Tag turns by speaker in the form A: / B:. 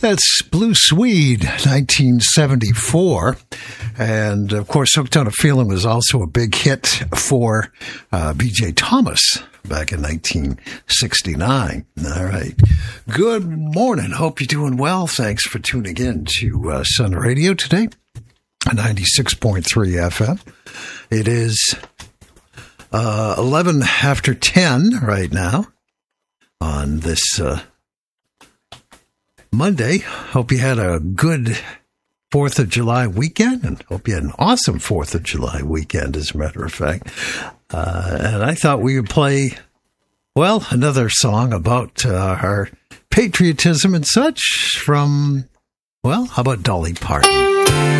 A: That's Blue Swede, 1974. And, of course, Hooked on a Feeling was also a big hit for B.J. Thomas back in 1969. All right. Good morning. Hope you're doing well. Thanks for tuning in to Sun Radio today, 96.3 FM. It is 11 after 10 right now on this Monday. Hope you had a good 4th of July weekend, and hope you had an awesome 4th of July weekend, as a matter of fact. And I thought we would play, well, another song about our patriotism and such from, well, how about Dolly Parton?